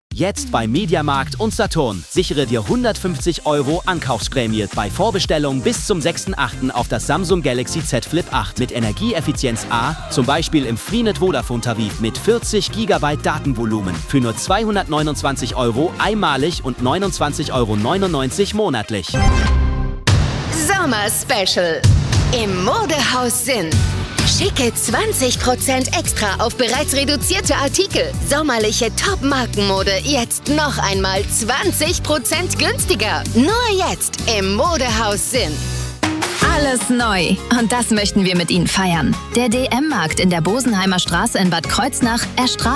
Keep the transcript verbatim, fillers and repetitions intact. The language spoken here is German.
Jetzt bei Mediamarkt und Saturn. Sichere dir hundertfünfzig Euro Ankaufsprämie bei Vorbestellung bis zum sechsten achten auf das Samsung Galaxy Z Flip acht mit Energieeffizienz A, zum Beispiel im Freenet Vodafone Tarif mit vierzig Gigabyte Datenvolumen für nur zweihundertneunundzwanzig Euro einmalig und neunundzwanzig Euro neunundneunzig monatlich. Sommer Special im Modehaus Sinn. Schicke zwanzig Prozent extra auf bereits reduzierte Artikel. Sommerliche Top-Markenmode jetzt noch einmal zwanzig Prozent günstiger. Nur jetzt im Modehaus Sinn. Alles neu. Und das möchten wir mit Ihnen feiern. Der D M-Markt in der Bosenheimer Straße in Bad Kreuznach erstrahlt